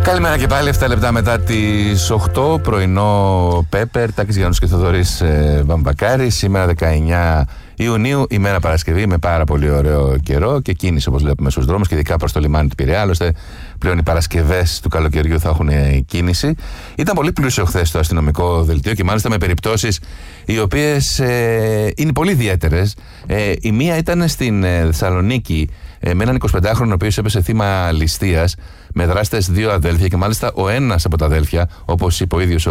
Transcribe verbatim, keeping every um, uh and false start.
Καλημέρα και πάλι, εφτά λεπτά μετά τις οκτώ, πρωινό Πέπερ, Τάκης Γιάννους και Θοδωρής ε, Βαμβακάρη. Σήμερα δεκαεννιά Ιουνίου, ημέρα Παρασκευή, με πάρα πολύ ωραίο καιρό και κίνηση, όπως βλέπουμε στους δρόμους, και ειδικά προς το λιμάνι του Πειραιά. Άλλωστε, πλέον οι Παρασκευές του καλοκαιριού θα έχουν κίνηση. Ήταν πολύ πλούσιο χθες το αστυνομικό δελτίο και μάλιστα με περιπτώσεις οι οποίες ε, είναι πολύ ιδιαίτερες. Ε, η μία ήταν στην ε, Θεσσαλονίκη ε, με έναν εικοσιπεντάχρονο ο οποίος έπεσε θύμα ληστείας, με δράστες δύο αδέλφια, και μάλιστα ο ένας από τα αδέλφια, όπως είπε ο ίδιος